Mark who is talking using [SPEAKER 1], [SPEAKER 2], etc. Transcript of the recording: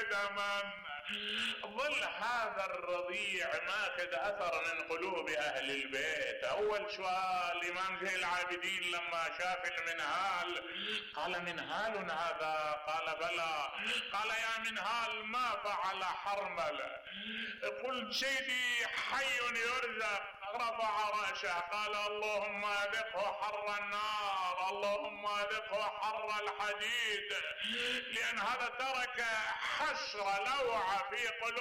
[SPEAKER 1] من ظل هذا الرضيع ماخذ أثر من قلوب أهل البيت. أول سؤال الإمام زين العابدين لما شاف المنهال قال: منهال هذا؟ قال: بلى. قال: يا منهال ما فعل حرمل؟ قلت: سيدي حي يرزق. رفع رأسه قال: اللهم أذقه حر النار، اللهم أذقه حر الحديد، لأن هذا ترك حسرة لوعة في قلوب